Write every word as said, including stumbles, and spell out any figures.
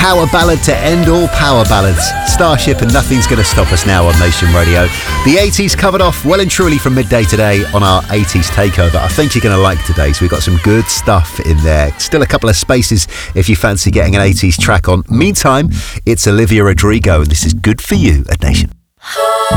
power ballad to end all power ballads. Starship and Nothing's Gonna Stop Us Now on Nation Radio. The eighties covered off well and truly from midday today on our eighties takeover. I think you're going to like today, so we've got some good stuff in there. Still a couple of spaces if you fancy getting an eighties track on. Meantime, it's Olivia Rodrigo, and this is Good For You at Nation.